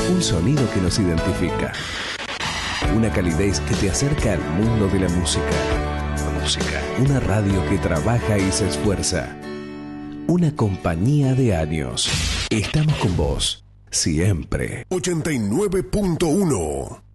Un sonido que nos identifica. Una calidez que te acerca al mundo de la música. Una radio que trabaja y se esfuerza. Una compañía de años. Estamos con vos, siempre. 89.1